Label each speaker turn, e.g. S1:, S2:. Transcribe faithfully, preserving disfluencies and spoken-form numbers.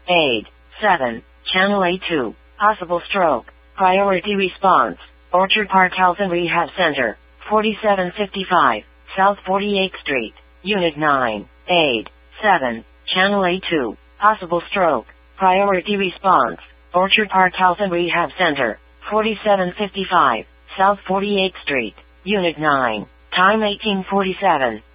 S1: Aid. seven. Channel A two. Possible stroke. Priority response. Orchard Park Health and Rehab Center. forty-seven fifty-five. South forty-eighth Street. Unit nine. Aid. seven. Channel A two. Possible stroke. Priority response. Orchard Park Health and Rehab Center. forty-seven fifty-five. South forty-eighth Street. Unit nine. Time eighteen forty-seven.